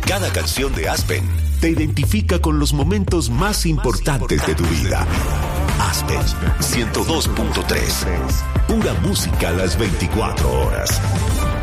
Cada canción de Aspen te identifica con los momentos más importantes de tu vida. Aspen 102.3. Pura música a las 24 horas.